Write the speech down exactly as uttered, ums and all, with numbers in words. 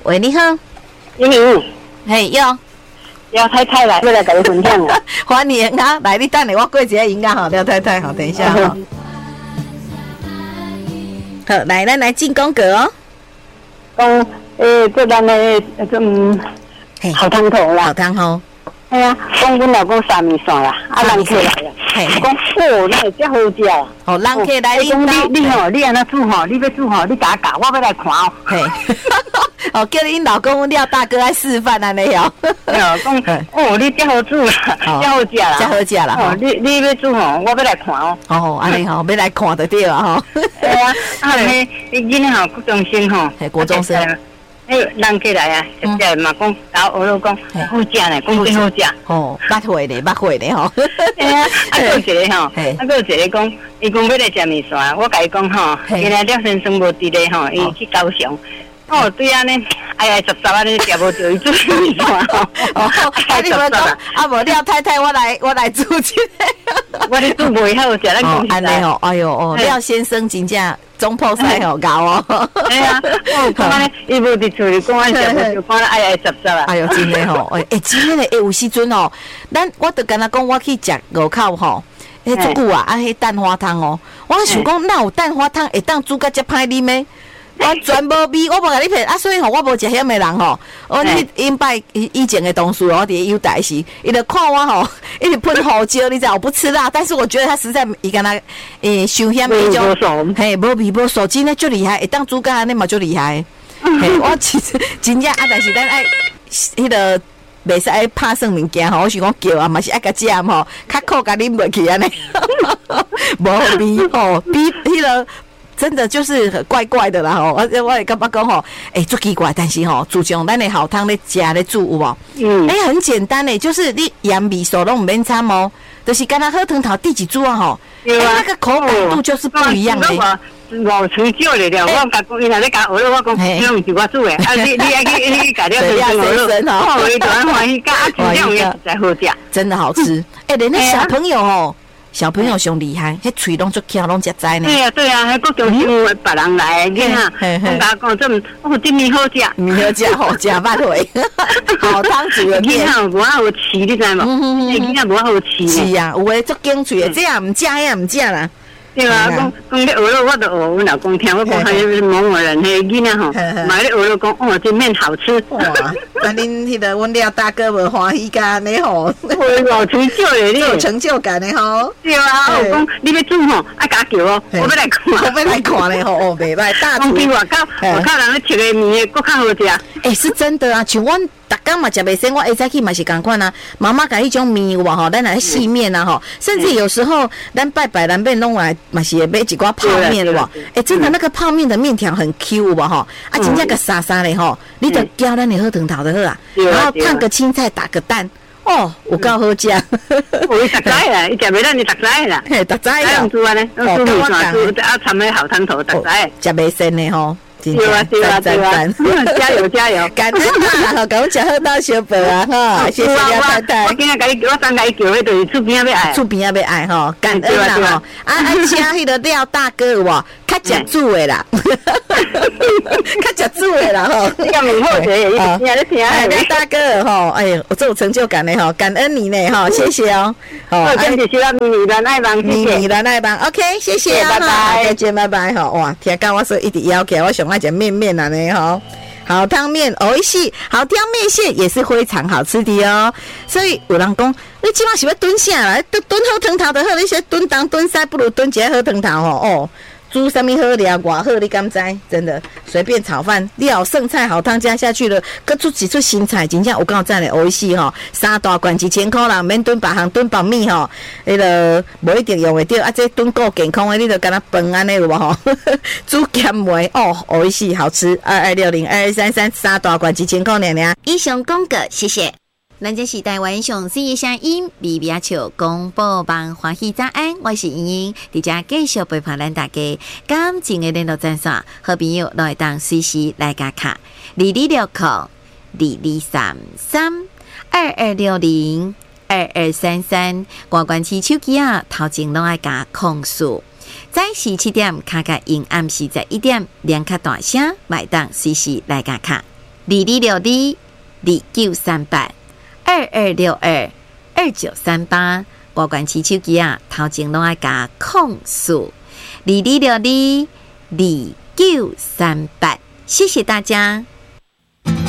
喂，你好， 你好， 嘿，哟， 廖太太来，要来跟你分享啊！ 欢迎啊，来，你等下我过一下音乐哈，廖太太，好，等一下哈。好，来，咱来进广告哦。 讲诶，这咱诶，嗯，好汤头啦， 好汤吼。 哎呀，讲阮老公三米线啦，啊，人客来啦，讲哦，那真好食啊！ 哦，人客来， 你讲你你吼，你安那煮吼，你要煮吼，你甲我教，我要来看哦。 嘿，哦，叫你老公廖大哥来示范安尼哦。 哦，讲哦，你真好煮啦，真好食啦， 真好食啦。 哦，你你要煮吼，我要来看哦。 哦，安尼吼，要来看就对啊吼。 哎呀，啊，迄囡仔吼，国中生吼， 国中生。 哎，人过来啊，食食嘛讲，然后我老讲好食呢，讲真好食。 哦，捌会咧，捌会咧吼。 哎呀，啊，有一个吼，啊，有一个讲，伊讲要来食面线，我甲伊讲吼，原来廖先生无伫咧吼，伊去高雄。哦，对安尼，哎呀，十十安尼食无着伊煮面线吼。 哦，啊，你无讲，啊无廖太太，我来我来煮一个。 我咧煮袂好食，咱讲安尼哦，哎呦哦，廖先生真正中破塞好高哦。 哎呀，我讲安尼，伊无伫厝里讲安食无就讲哎呀十十啊。 哎呦，真诶吼，哎，真诶嘞，有时阵哦，咱我著敢若讲我去食路口吼，迄足久啊，啊，迄蛋花汤哦，我想讲哪有蛋花汤会当煮甲遮歹啉诶？我全无味，我无甲你骗啊！所以吼，我无食遐诶人吼，我迄因拜以以前诶同事哦，伫优待时，伊就看我吼，一直喷胡椒，你知道我不吃辣，但是我觉得他实在伊敢若诶伤险诶迄种，嘿，无味无素，真诶足厉害，会当煮甲安尼嘛足厉害。嘿，我其实真正啊，但是咱爱迄个袂使爱拍算物件吼，我想讲叫啊，嘛是爱甲食吼，较苦甲啉落去安尼，无味吼，比迄个。真的就是怪怪的啦吼，我我也感觉讲吼，哎、欸，足奇怪，但是吼，自从咱的好汤咧食咧煮有无？嗯，哎、欸，很简单诶，就是你盐味素拢唔免掺哦，就是干那喝汤头第几煮啊吼，哎、欸，那个口感度就是不一样的。 我从少了了，我甲讲，伊若咧甲我，我讲，这毋是我煮诶，啊，你你爱去你甲了先生哦，我伊就安欢喜，甲啊，这样也实在好食， 真的好吃。哎、欸，连那小朋友哦。小朋友上厉害，迄喙拢足巧，拢食知呢。 对啊，对啊，迄个中心有别人来囡仔，我甲讲这哦，这面好食， 面好食，好食捌会。好汤煮的面， 囡仔无好饲，你知无？囡仔无好饲。 是啊，有诶足精髓诶，这也毋食，迄毋食啦。 对啊，讲讲咧学了，我就学阮老公听，我讲还有某某人迄囡仔吼，买咧学了讲，哦，这面好吃。哇， 那恁迄个阮廖大哥无欢喜干呢吼， 有成就诶，你有成就感的吼。 对啊，我讲你要煮吼，啊甲叫哦，我要来看， 我要来看咧吼，哦，袂歹，大厨。 比外口外口人咧切诶面搁较好食。 诶，是真的啊，像阮。逐工嘛食袂生，我下早起嘛是共款啊。妈妈甲迄种面有无吼，咱来细面啊吼，甚至有时候咱拜拜咱变弄来嘛是会买一寡泡面的无？诶，真的那个泡面的面条很 Q 有无吼？啊，真正个沙沙的吼，你得浇咱的喝汤头就好啊，然后烫个青菜打个蛋。哦，有够好食！ 我伊熟知啦，伊食袂咱就熟知啦， 嘿，熟知啦。 用煮安尼，用煮面线煮啊，掺迄好汤头，熟知。 食袂生的吼。 对啊对啊对啊！加油加油！ 感恩啊，好，甲阮食好到小饭啊，哈，谢谢廖太太。 我今仔甲你，我刚甲你叫，迄就是厝边仔要爱， 厝边仔要爱吼，感恩啦吼。啊啊，请迄个廖大哥有无？较食煮的啦，较食煮的啦吼。 你讲问好者，伊听咧听。 哎，廖大哥吼，哎呦，我这有成就感的吼，感恩你呢吼，谢谢哦。 好，谢谢谢咪咪蓝爱帮， 咪咪蓝爱帮 ，OK， 谢谢， 拜拜， 再见，拜拜吼。哇，听到我说一直要求，我想爱食面面啊呢吼。好汤面，美味しい，好汤面线也是非常好吃的哦。所以有人讲，你今晚是要炖啥啦？炖炖好汤头就好，你说炖东炖西，不如炖一个好汤头吼哦。煮什么好料，偌好你敢知？真的随便炒饭，料剩菜好汤加下去了，搁出几出新菜，真正有够赞的，美味しい吼！三大罐一千块啦，免炖别行炖爆米吼，迄个无一定用会着，啊，这炖够健康的，你就敢若饭安尼有无吼？煮咸糜哦，美味しい，好吃。二二六零二二三三，三大罐一千块娘娘。以上广告，谢谢。咱这是台湾上水的声音，微微笑广播网欢喜早安，我是莹莹，伫遮继续陪伴咱大家。感情的联络专线，好朋友都会当随时来加卡，二二六零二二三三二二六零二二三三，挂关起手机啊，头前拢爱加控诉。早时七点，卡卡因暗时在一点，连卡大声，麦当随时来加卡。 二二六二二九三八二二六二二九三八，保管起手机啊，头前拢爱加控诉二二六二二九三八，谢谢大家。